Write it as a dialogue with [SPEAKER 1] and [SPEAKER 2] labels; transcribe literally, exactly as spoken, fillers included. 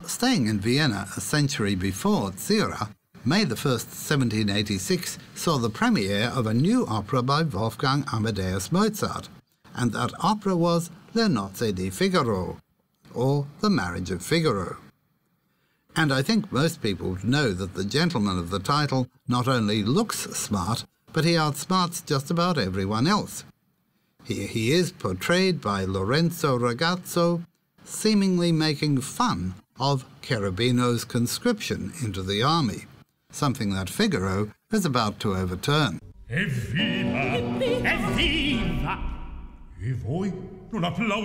[SPEAKER 1] Staying in Vienna a century before Zira, May the first, seventeen eighty-six, saw the premiere of a new opera by Wolfgang Amadeus Mozart, and that opera was Le Nozze di Figaro, or The Marriage of Figaro. And I think most people would know that the gentleman of the title not only looks smart, but he outsmarts just about everyone else. Here he is portrayed by Lorenzo Ragazzo, seemingly making fun of Cherubino's conscription into the army, something that Figaro is about to overturn.
[SPEAKER 2] Evviva! Evviva! E voi non applaudite?